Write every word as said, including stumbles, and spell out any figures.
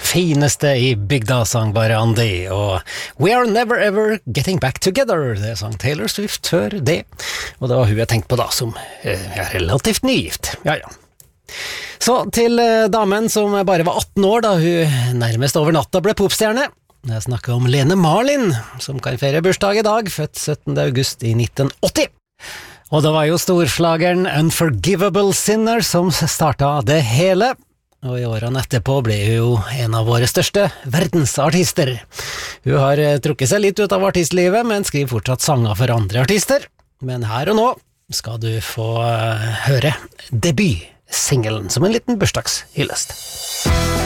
fineste i bygda, sang bare Andy, og We Are Never Ever Getting Back Together, det sang Taylor Swift før det, og det var hun jeg tenkte på da, som eh, er relativt nygift, ja ja. Så til eh, damen som bare var atten år da hun nærmest over natta ble popstjerne. Jeg snakker om Lene Marlin, som kan feire bursdag i dag, født syttende august i nitten åtti. Og det var jo storslageren Unforgivable Sinner som starta det hele, og i årene etterpå ble hun jo en av våre største verdensartister. Hun har trukket seg litt ut av artistlivet, men skriver fortsatt sanger for andre artister. Men her og nå skal du få høre debutsingelen som en liten bursdagshyllest.